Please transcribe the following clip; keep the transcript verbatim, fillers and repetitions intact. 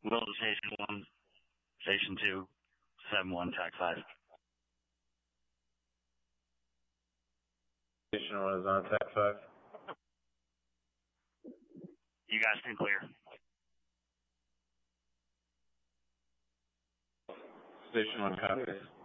Will to Station one, Station two, seven one, Tac five. Station one is on Tac five. You guys can clear. Station one copies.